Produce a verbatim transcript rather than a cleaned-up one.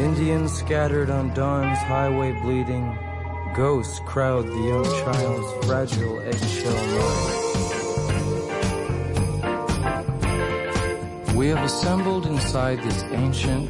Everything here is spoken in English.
Indians scattered on dawn's highway bleeding. Ghosts crowd the young child's fragile eggshell mind. We have assembled inside this ancient